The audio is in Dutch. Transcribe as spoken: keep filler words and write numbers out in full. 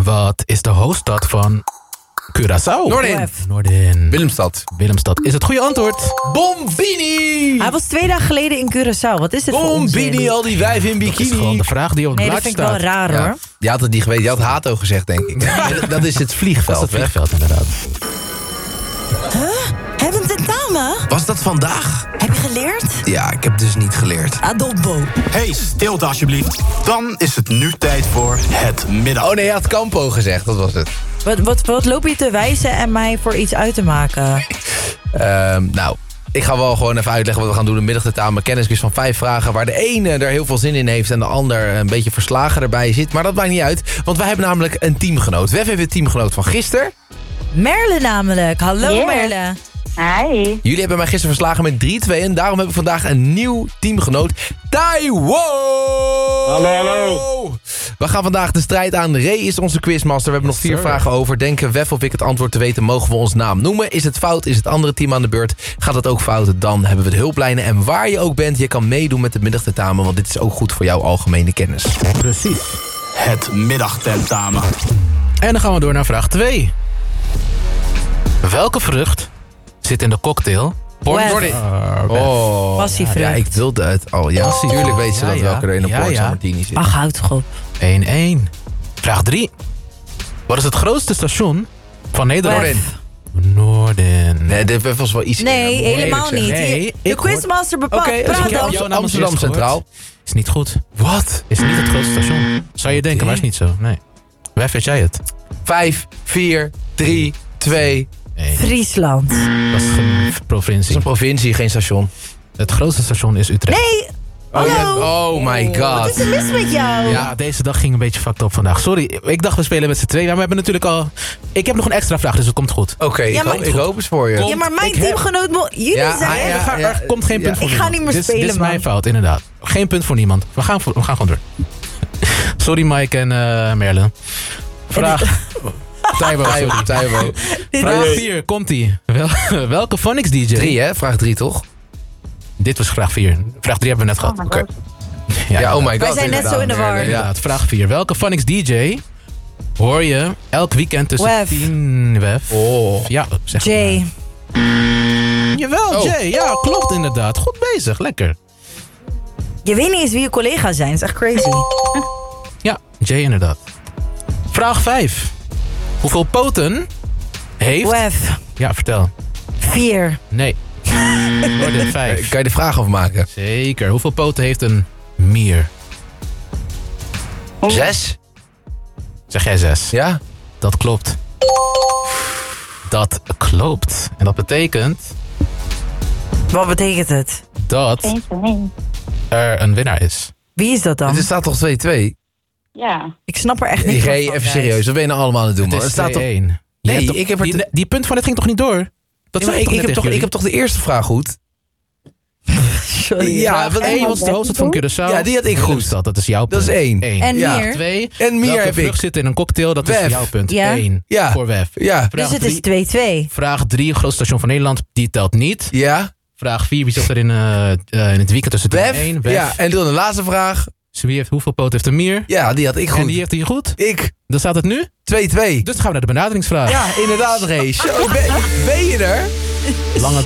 Wat is de hoofdstad van Curaçao? Noordin. Noordin. Willemstad. Willemstad is het goede antwoord. Bombini! Hij was twee dagen geleden in Curaçao. Wat is dit voor Bombini, onzin? al die wijven in Dat is gewoon bikini. de vraag die op het Nee, dat blaadje vind ik wel staat. raar hoor. Ja, je had het niet geweten, je had Hato gezegd, denk ik. Nee, dat- dat is het vliegveld. Dat is het hè? vliegveld, inderdaad. Hebben we een tentamen? Was dat vandaag? Heb je geleerd? Ja, ik heb dus niet geleerd. Adolfo. Hey, stilte alsjeblieft. Dan is het nu tijd voor het middag. Oh nee, je had Campo gezegd, dat was het. Wat, wat, wat loop je te wijzen en mij voor iets uit te maken? Ehm, nou, ik ga wel gewoon even uitleggen wat we gaan doen. Een middagtentamen kennisquiz van vijf vragen... waar de ene er heel veel zin in heeft... en de ander een beetje verslagen erbij zit. Maar dat maakt niet uit, want wij hebben namelijk een teamgenoot. Wef heeft een teamgenoot van gisteren. Merle namelijk. Hallo Yes. Merle. Hi. Jullie hebben mij gisteren verslagen met drie twee... en daarom heb ik vandaag een nieuw teamgenoot. Taiwo! Hallo, hallo. We gaan vandaag de strijd aan. Ray is onze quizmaster. We hebben nog vier sir. vragen over. Denken Wef of ik het antwoord te weten, mogen we ons naam noemen. Is het fout, is het andere team aan de beurt. Gaat het ook fout, dan hebben we de hulplijnen. En waar je ook bent, je kan meedoen met de middagtentamen... want dit is ook goed voor jouw algemene kennis. Precies. Het middagtentamen. En dan gaan we door naar vraag twee. Welke vrucht zit in de cocktail? Wef. Noordin. Uh, Oh, Passievrucht. ja, ik wilde het al. Ja, Passievrucht. natuurlijk weet ze Ja, dat ja. welke er in een Ja, Porto ja. Martini zit. Ach, houd toch op. één één. Vraag drie. Wat is het grootste station van Nederland? Wef. Noorden. Nee, dit was wel iets Nee, eerder, moet ik helemaal eerlijk niet. zeggen. Nee, Hier- ik de hoor- quizmaster bepaalt. Oké, dus Praat ik heb dan. jou- naam als Amsterdam eerste gehoord. Centraal. Is niet goed. Wat? Is niet het grootste station. Zou je denken, maar is niet zo. Nee. Wef, weet jij het? Vijf, vier, drie, twee. Nee. Friesland. Dat is een Het is provincie. een provincie, geen station. Het grootste station is Utrecht. Nee. Oh, ja. Hallo. Oh my god. Wat is er mis met jou? Ja, deze dag ging een beetje fucked up vandaag. Sorry, ik dacht we spelen met z'n tweeën. Maar we hebben natuurlijk al... Ik heb nog een extra vraag, dus het komt goed. Oké, Ja, ik, maar- ho- ik hoop eens voor je. Ja, maar mijn Ik heb- teamgenoot... mo- Jullie Ja, zijn... ah, ja. Er ga- er komt geen punt ja. voor Ik ga niemand. niet meer Dit is- spelen, Dit is man. mijn fout, inderdaad. Geen punt voor niemand. We gaan, voor- we gaan gewoon door. Sorry Mike en eh Merle. Vraag... Taiwo, Taiwo, sorry. Taiwo. Vraag vier, komt-ie. Wel, welke Phonics D J... Drie, hè? Vraag drie, toch? Dit was vraag vier. Vraag drie hebben we net gehad. Oké. Ja, oh my god. Wij zijn net zo in de war. Ja. Inderdaad, vraag vier. Welke Phonics D J hoor je elk weekend tussen Wef. tien... Wef. Oh. Ja, zeg Jay. maar. Jawel, Oh. Jay. Ja, klopt inderdaad. Goed bezig, lekker. Je weet niet eens wie je collega's zijn. Dat is echt crazy. Ja, Jay inderdaad. Vraag vijf. Hoeveel poten heeft... Wef. Ja, vertel. Vier. Nee. Noordin vijf. Kan je de vraag afmaken? Zeker. Hoeveel poten heeft een mier? Zes? Zeg jij zes? Ja? Dat klopt. Dat klopt. En dat betekent Wat betekent het? dat Eén voor één. er een winnaar is. Wie is dat dan? Het staat toch twee twee? Ja. Ik snap er echt niet Ik van. even serieus. Wat ben je nou allemaal aan het doen, Het man? is Het staat toch... twee één. Je Nee, hebt toch- ik heb er die, te- die punt van dit ging toch niet door? Dat Ja, maar zei ik, toch ik, heb net toch, tegen ik heb toch de eerste vraag goed? Sorry. Ja, want één één was de hoofdstad van Curaçao. Ja, die had ik goed. Willemstad, dat is jouw punt. Dat is één. En Ja. Mier. Twee. En Mier Welke heb vrucht ik. zit in een cocktail? Dat Wef. is jouw punt. Ja. Eén. Ja. Voor Wef. Ja. Dus Vraag het is drie, twee twee. vraag drie, grootste station van Nederland. Die telt niet. Ja. Vraag vier, wie zat er in, eh, eh, in het weekend tussen tien en Wef. één? Wef. Ja. En dan de laatste vraag. Wie heeft, hoeveel poot heeft een mier? Ja, die had ik En goed. die heeft hij goed. Ik. Dan staat het nu. twee twee. Dus dan gaan we naar de benaderingsvraag. Ja, inderdaad, Ray. Zo, ben, ben je er? Lange